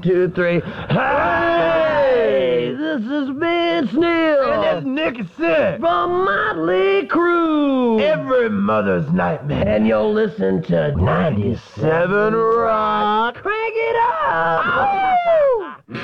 2, 3. Hey! This is Vince Neil. And that's Nicky Six. From Motley Crue. Every mother's nightmare. And you'll listen to 97 Rock. Crank it up!